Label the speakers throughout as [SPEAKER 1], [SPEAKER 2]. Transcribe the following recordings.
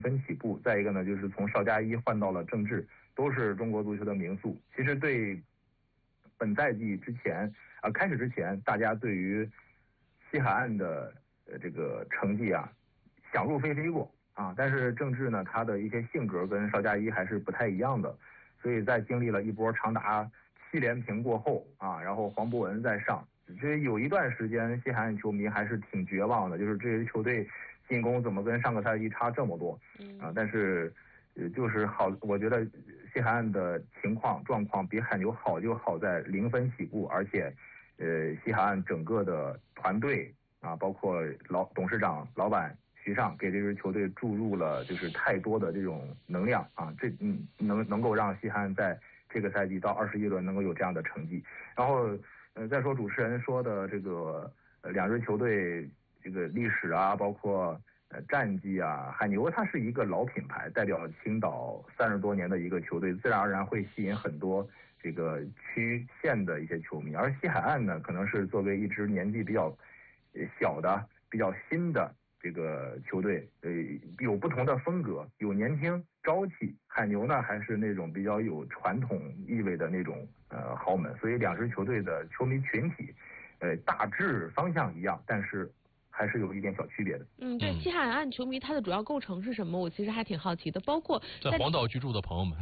[SPEAKER 1] 分起步，再一个呢就是从邵佳一换到了郑智，都是中国足球的名宿。其实对本赛季之前开始之前，大家对于西海岸的这个成绩想入非非过但是郑智呢，他的一些性格跟邵佳一还是不太一样的，所以在经历了一波长达7连平过后然后黄博文在上，这有一段时间西海岸球迷还是挺绝望的，就是这支球队进攻怎么跟上个赛季差这么多但是就是好，我觉得西海岸的状况比海牛好，就好在0分起步，而且西海岸整个的团队包括董事长老板徐尚给这支球队注入了就是太多的这种能量这能够让西海岸在这个赛季到21轮能够有这样的成绩。然后再说主持人说的这个两支球队这个历史包括战绩海牛它是一个老品牌，代表青岛30多年的一个球队，自然而然会吸引很多这个区县的一些球迷。而西海岸呢，可能是作为一支年纪比较小的、比较新的这个球队，有不同的风格，有年轻朝气。海牛呢，还是那种比较有传统意味的那种豪门，所以两支球队的球迷群体大致方向一样，但是还是有一点小区别的。
[SPEAKER 2] 对，西海岸球迷它的主要构成是什么？我其实还挺好奇的，包括
[SPEAKER 3] 在黄岛居住的朋友们。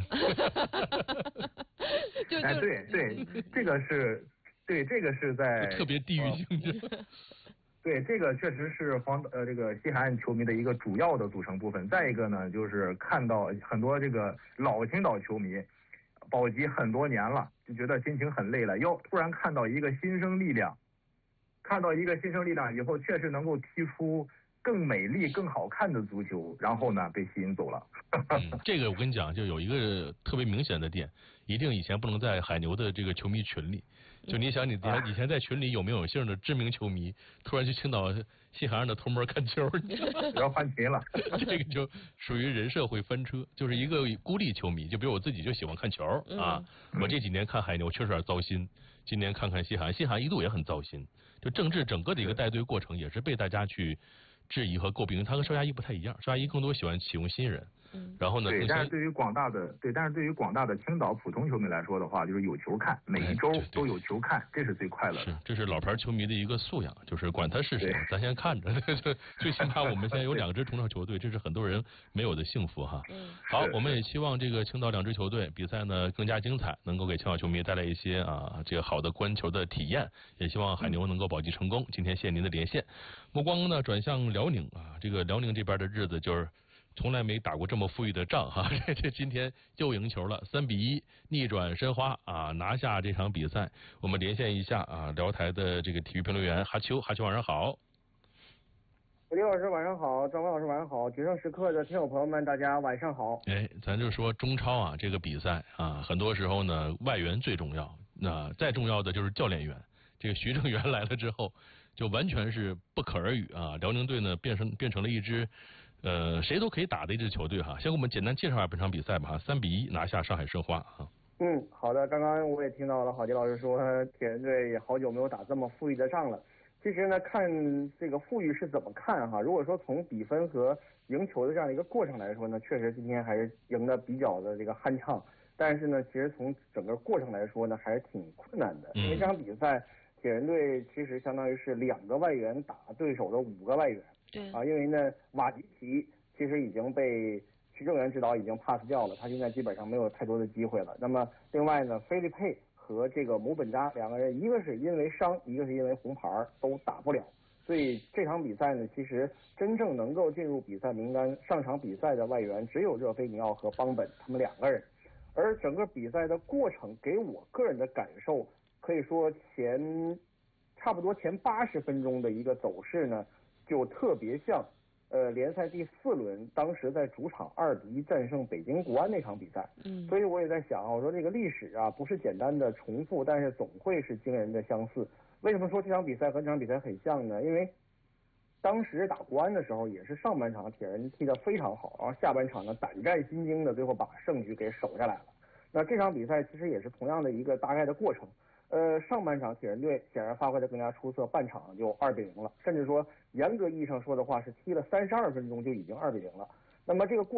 [SPEAKER 1] 对，这个是在
[SPEAKER 3] 特别地域性的。
[SPEAKER 1] 对，这个确实是这个西海岸球迷的一个主要的组成部分。再一个呢，就是看到很多这个老青岛球迷保级很多年了，就觉得心情很累了，突然看到一个新生力量以后，确实能够踢出更美丽、更好看的足球，然后呢被吸引走了。
[SPEAKER 3] 这个我跟你讲，就有一个特别明显的点，一定以前不能在海牛的这个球迷群里。就你想，你以前在群里有没有姓的知名球迷，突然去青岛西海岸的偷摸看球，
[SPEAKER 1] 要换群了。
[SPEAKER 3] 这个就属于人设会翻车，就是一个孤立球迷。就比如我自己就喜欢看球我这几年看海牛确实有点糟心，今年看看西海岸一度也很糟心。就郑智整个的一个带队过程也是被大家去质疑和诟病，他跟邵佳一不太一样，邵佳一更多喜欢启用新人。然后呢？
[SPEAKER 1] 对，但是对于广大的青岛普通球迷来说的话，就是有球看，每一周都有球看，这是最快乐的。
[SPEAKER 3] 这是老牌球迷的一个素养，就是管他是谁，咱先看着。最起码我们现在有2支中超球队，这是很多人没有的幸福哈。好，我们也希望这个青岛2支球队比赛呢更加精彩，能够给青岛球迷带来一些这个好的观球的体验。也希望海牛能够保级成功。今天谢谢您的连线。目光呢转向辽宁这个辽宁这边的日子就是从来没打过这么富裕的仗这今天又赢球了，3-1逆转申花拿下这场比赛。我们连线一下辽台的这个体育评论员哈秋晚上好。
[SPEAKER 4] 李老师晚上好，张文老师晚上好，决胜时刻的听友朋友们大家晚上好。
[SPEAKER 3] 咱就说中超这个比赛很多时候呢外援最重要，那再重要的就是教练员。这个徐正元来了之后就完全是不可而语辽宁队呢变成了一支谁都可以打的一支球队先给我们简单介绍一下本场比赛吧3-1拿下上海申花
[SPEAKER 4] 好的，刚刚我也听到了郝杰老师说铁人队也好久没有打这么富裕的仗了。其实呢，看这个富裕是怎么看如果说从比分和赢球的这样一个过程来说呢，确实今天还是赢得比较的这个酣畅，但是呢其实从整个过程来说呢还是挺困难的。因为这场比赛铁人队其实相当于是2个外援打对手的5个外援。
[SPEAKER 2] 对
[SPEAKER 4] 因为呢瓦迪奇其实已经被徐正元指导已经 pass 掉了，他现在基本上没有太多的机会了。那么另外呢，菲利佩和这个姆本扎2个人，一个是因为伤，一个是因为红牌都打不了，所以这场比赛呢，其实真正能够进入比赛名单上场比赛的外援只有热菲尼奥和邦本他们2个人。而整个比赛的过程给我个人的感受，可以说差不多前80分钟的一个走势呢，就特别像联赛第4轮当时在主场2-1战胜北京国安那场比赛。所以我也在想我说这个历史不是简单的重复，但是总会是惊人的相似。为什么说这场比赛和这场比赛很像呢？因为当时打国安的时候也是上半场铁人踢得非常好，然后下半场呢胆战心惊的最后把胜局给守下来了。那这场比赛其实也是同样的一个大概的过程。上半场铁人队显然发挥得更加出色，半场就2-0了，甚至说严格意义上说的话是踢了32分钟就已经2-0了。那么这个过